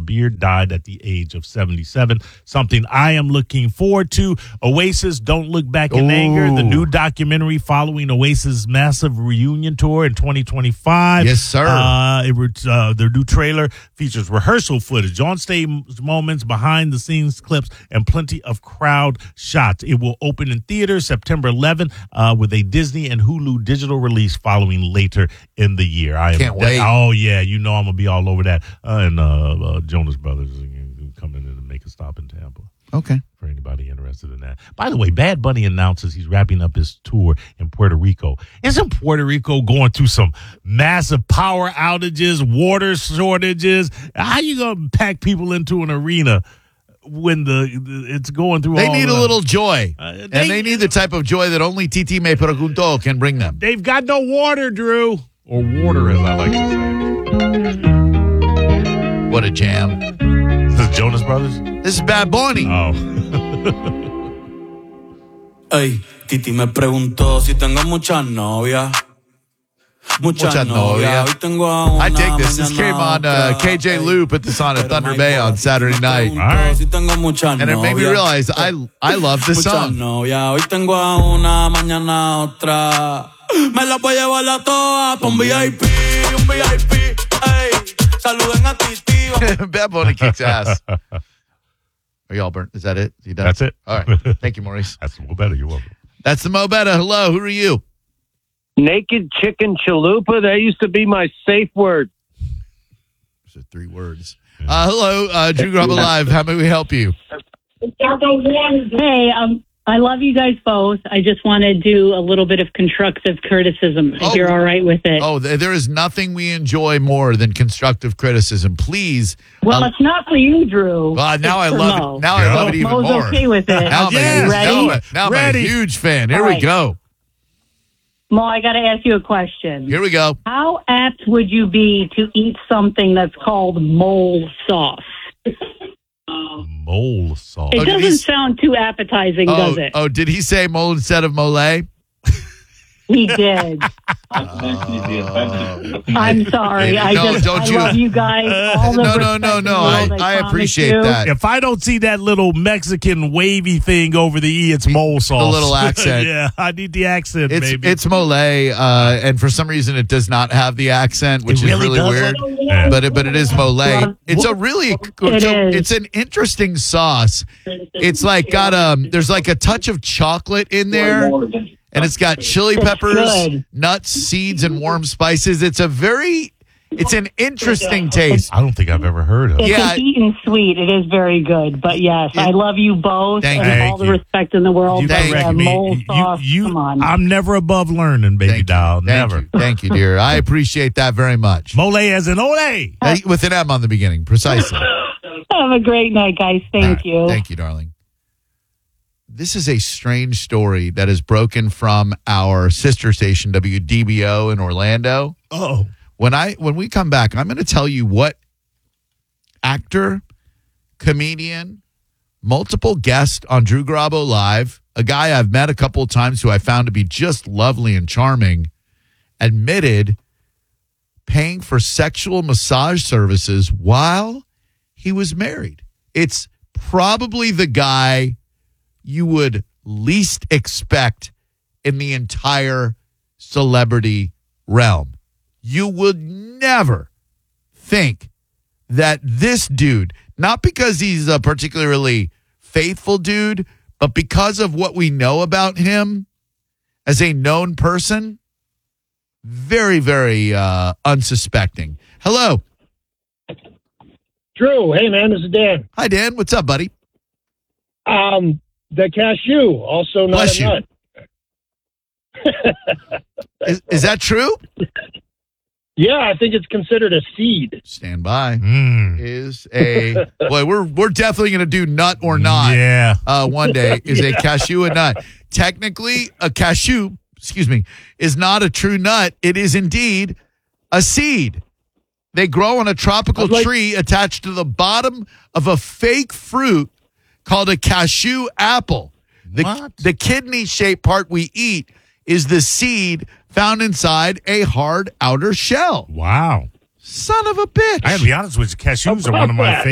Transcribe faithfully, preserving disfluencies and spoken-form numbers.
Beard died at the age of seventy-seven. Something I am looking forward to. Oasis, Don't Look Back in Ooh. Anger, the new documentary following Oasis' massive reunion tour in twenty twenty-five. Yes, sir. Uh, it, uh, their new trailer features rehearsal footage, on-stage moments, behind-the-scenes clips, and plenty of crowd shots. It will open in theaters September eleventh uh, with a Disney and Hulu digital release following later in the year. I am Can't wait. Oh, yeah. You know I'm going to be all over that. Uh, and uh, uh, Jonas Brothers are coming in and make a stop in Tampa. Okay. For anybody interested in that. By the way, Bad Bunny announces he's wrapping up his tour in Puerto Rico. Isn't Puerto Rico going through some massive power outages, water shortages? How you going to pack people into an arena when the, the it's going through They all need the, a little joy. Uh, they, and they need the type of joy that only Titi Me Preguntó can bring them. They've got no water, Drew. Or water, as I like to say. What a jam. Is this Jonas Brothers? This is Bad Bunny. Oh. Ey, Titi me preguntó si tengo muchas novias. Muchas, Muchas novias. novias. Hoy tengo a una, I dig this. This mañana came on uh, otra. K J Lou put this on at Pero Thunder no Bay importa. on Saturday night. Me preguntó All right. si tengo muchas And it made me novias. realize I I love this Muchas song. novias. Hoy tengo a una, mañana otra. Me la voy a llevar a todas pa' un V I P, un V I P. Ey, saluden a Titi. Bad Bunny kicks ass. Are y'all burnt? Is that it? You done? That's it. All right. Thank you, Maurice. That's well better. You're welcome. That's the Mo Betta. Hello. Who are you? Naked chicken chalupa. That used to be my safe word. Those are three words. Uh, hello, uh, Drew Grubba Live. How may we help you? Hey, um, I love you guys both. I just want to do a little bit of constructive criticism, if Oh. you're all right with it. Oh, th- there is nothing we enjoy more than constructive criticism. Please. well, uh, it's not for you, Drew. uh, now I It's for love Mo. it. Now Yeah. I love it even Mo's more. okay with it. Now I'm, Yes. a, Ready? now, I'm a- now I'm a Ready. huge fan. Here All we right. go. Mo, I got to ask you a question. Here we go. How apt would you be to eat something that's called mole sauce? Mole salt. It Oh, did doesn't he s- sound too appetizing, Oh, does it? oh, did he say mole instead of mole? He did. I'm sorry. I No, just don't I you- love you guys. All the No, no, respect no, in the no. world, I- I promise appreciate you. that. If I don't see that little Mexican wavy thing over the E, it's mole sauce. little accent. Yeah, I need the accent, It's baby. it's mole, uh, and for some reason it does not have the accent, which It is really really weird. doesn't? Yeah. But it, but it is mole. Well, It's a really It it's, a- is. it's an interesting sauce. It's like got um there's like a touch of chocolate in there, and it's got chili It's peppers, good. nuts, seeds, and warm spices. It's a very it's an interesting taste. I don't think I've ever heard of it. It's Yeah. an eaten sweet. It is very good. But yes, Yeah. I love you both Thank and you. all the Thank you. respect in the world. You But Thank uh, you. mole You- sauce, you- come on. I'm never above learning, baby Thank doll. you. Thank Never. you. Thank you, dear. I appreciate that very much. Mole as in ole. Uh, With an M on the beginning, precisely. Have a great night, guys. Thank All right. you. Thank you, darling. This is a strange story that is broken from our sister station, W D B O in Orlando. Oh. When I when we come back, I'm going to tell you what actor, comedian, multiple guest on Drew Garabo Live, a guy I've met a couple of times who I found to be just lovely and charming, admitted paying for sexual massage services while he was married. It's probably the guy you would least expect in the entire celebrity realm. You would never think that this dude, not because he's a particularly faithful dude, but because of what we know about him as a known person, very, very uh, unsuspecting. Hello. Drew, hey man, this is Dan. Hi, Dan. What's up, buddy? Um, the cashew, also not Bless a you. nut. Is, is that true? Yeah, I think it's considered a seed. Stand by. Mm. Is a boy. We're we're definitely going to do nut or not. Yeah. Uh, one day is a cashew a nut. Technically, a cashew, excuse me, is not a true nut. It is indeed a seed. They grow on a tropical Like- tree attached to the bottom of a fake fruit called a cashew apple. The, What? the kidney-shaped part we eat is the seed found inside a hard outer shell. Wow. Son of a bitch. I gotta be honest with you, cashews How are one of about my that? favorite.